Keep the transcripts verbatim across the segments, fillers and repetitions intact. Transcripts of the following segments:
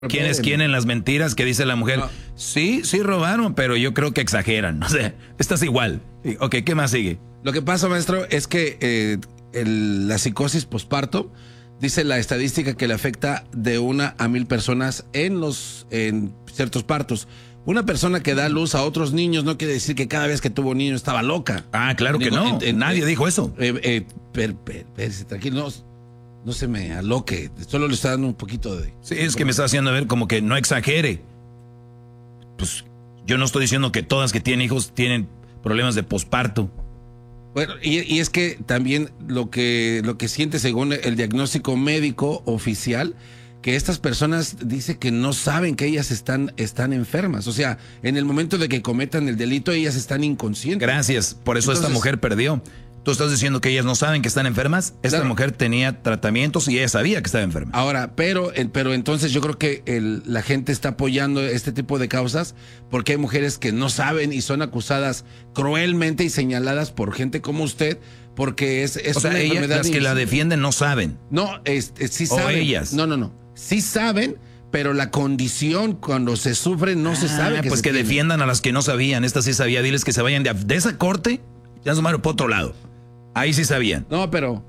¿Quién es quién en las mentiras que dice la mujer? No. Sí, sí robaron, pero yo creo que exageran. O sea, estás igual. Ok, ¿qué más sigue? Lo que pasa, maestro, es que eh, el, la psicosis posparto, dice la estadística que le afecta de una a mil personas en los en ciertos partos. Una persona que da luz a otros niños no quiere decir que cada vez que tuvo un niño estaba loca. Ah, claro que no. En, en, Nadie eh, dijo eso. Eh, eh, per, per, per, tranquilo, no, no se me aloque. Solo le está dando un poquito de... Sí, es que me está haciendo ver como que no exagere. Pues yo no estoy diciendo que todas que tienen hijos tienen problemas de posparto. Bueno, y, y es que también lo que, lo que siente según el diagnóstico médico oficial, que estas personas dice que no saben que ellas están, están enfermas. O sea, en el momento de que cometan el delito, ellas están inconscientes. Gracias, por eso Entonces, esta mujer perdió. Tú estás diciendo que ellas no saben que están enfermas. Esta claro. mujer tenía tratamientos y ella sabía que estaba enferma. Ahora, pero, pero entonces yo creo que el, la gente está apoyando este tipo de causas porque hay mujeres que no saben y son acusadas cruelmente y señaladas por gente como usted porque es, es o sea, una ella, enfermedad. Las que la defienden no saben. No, es, es, sí saben. O ellas. No, no, no. Sí saben, pero la condición cuando se sufre no ah, se sabe que pues se que tiene. Defiendan a las que no sabían. Esta sí sabía. Diles que se vayan de, de esa corte, ya se por otro lado. Ahí sí sabían. No, pero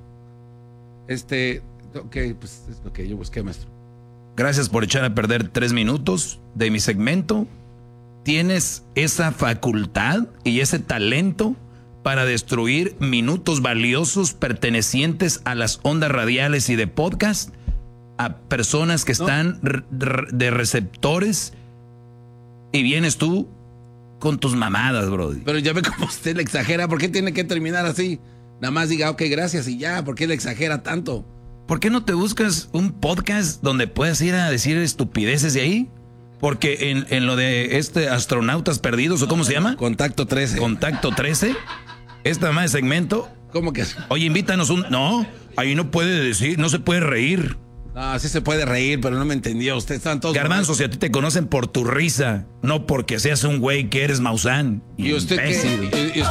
este, ok, pues es lo que yo busqué, maestro. Gracias por echar a perder tres minutos de mi segmento. Tienes esa facultad y ese talento para destruir minutos valiosos pertenecientes a las ondas radiales y de podcast a personas que están no. de receptores y vienes tú con tus mamadas, brody. Pero ya ve cómo usted le exagera. ¿Por qué tiene que terminar así? Nada más diga, ok, gracias y ya. ¿Por qué le exagera tanto? ¿Por qué no te buscas un podcast donde puedas ir a decir estupideces de ahí? Porque en, en lo de este astronautas perdidos, ¿o cómo se llama? Contacto trece. Contacto trece. Este más segmento. ¿Cómo que? Oye, invítanos un... No, ahí no puede decir, no se puede reír. No, sí se puede reír, pero no me entendió. Ustedes están todos... Garbanzo, si a ti te conocen por tu risa, no porque seas un güey que eres Maussan. ¿Y usted qué? ¿Y usted